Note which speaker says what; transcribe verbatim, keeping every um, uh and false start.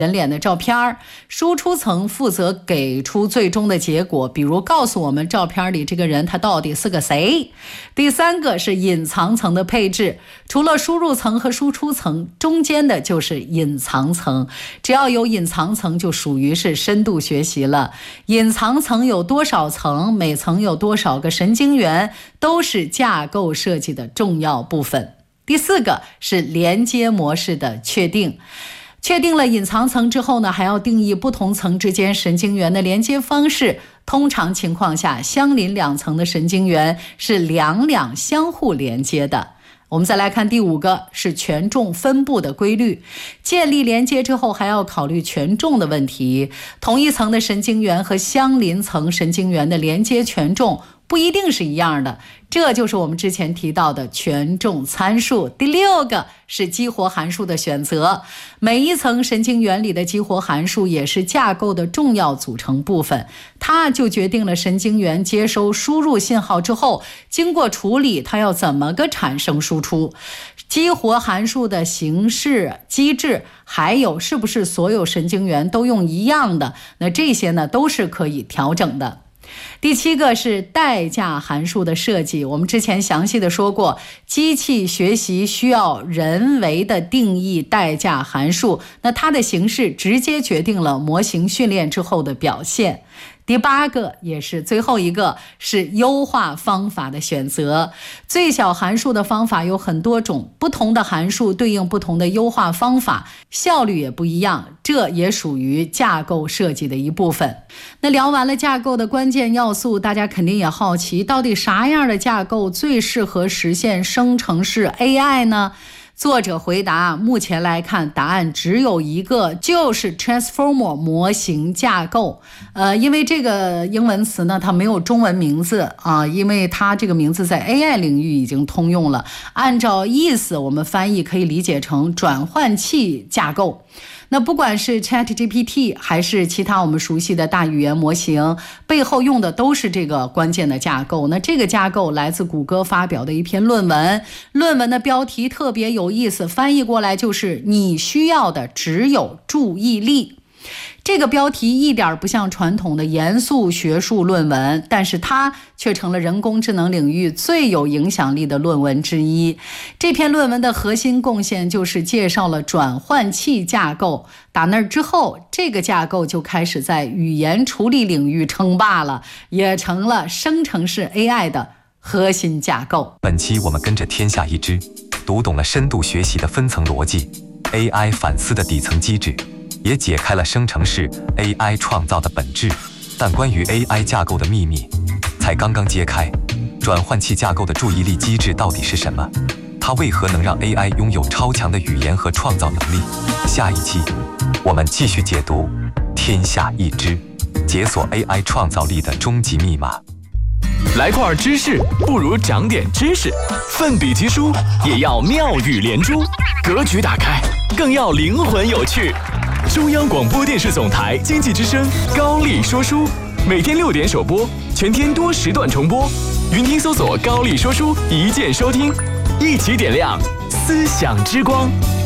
Speaker 1: 人脸的照片，输出层负责给出最终的结果，比如告诉我们照片里这个人他到底是个谁。第三个是隐藏层的配置，除了输入层和输出层，中间的就是隐藏层。只要有隐藏层就属于是深度学习了。隐藏层有多少层，每层有多少个神经元，都是架构设计的重要部分。第四个是连接模式的确定。确定了隐藏层之后呢，还要定义不同层之间神经元的连接方式。通常情况下，相邻两层的神经元是两两相互连接的。我们再来看第五个，是权重分布的规律。建立连接之后，还要考虑权重的问题。同一层的神经元和相邻层神经元的连接权重不一定是一样的，这就是我们之前提到的权重参数。第六个是激活函数的选择，每一层神经元里的激活函数也是架构的重要组成部分，它就决定了神经元接收输入信号之后，经过处理，它要怎么个产生输出。激活函数的形式、机制，还有是不是所有神经元都用一样的，那这些呢都是可以调整的。第七个是代价函数的设计，我们之前详细的说过，机器学习需要人为的定义代价函数，那它的形式直接决定了模型训练之后的表现。第八个也是最后一个是优化方法的选择。最小函数的方法有很多种，不同的函数对应不同的优化方法，效率也不一样，这也属于架构设计的一部分。那聊完了架构的关键要素，大家肯定也好奇，到底啥样的架构最适合实现生成式 A I 呢？作者回答，目前来看答案只有一个，就是 Transformer 模型架构。呃，因为这个英文词呢，它没有中文名字啊，因为它这个名字在 A I 领域已经通用了。按照意思，我们翻译可以理解成转换器架构。那不管是 ChatGPT 还是其他我们熟悉的大语言模型，背后用的都是这个关键的架构。那这个架构来自谷歌发表的一篇论文，论文的标题特别有意思，翻译过来就是你需要的只有注意力。这个标题一点不像传统的严肃学术论文，但是它却成了人工智能领域最有影响力的论文之一。这篇论文的核心贡献就是介绍了转换器架构，打那之后，这个架构就开始在语言处理领域称霸了，也成了生成式 A I 的核心架构。
Speaker 2: 本期我们跟着天下一知，读懂了深度学习的分层逻辑， A I 反思的底层机制，也解开了生成式 A I 创造的本质。但关于 A I 架构的秘密才刚刚揭开，转换器架构的注意力机制到底是什么？它为何能让 A I 拥有超强的语言和创造能力？下一期我们继续解读天下一知，解锁 A I 创造力的终极密码。
Speaker 3: 来块知识不如长点知识，奋笔疾书也要妙语连珠，格局打开更要灵魂有趣。中央广播电视总台经济之声高丽说书，每天六点首播，全天多时段重播。云听搜索高丽说书，一键收听，一起点亮思想之光。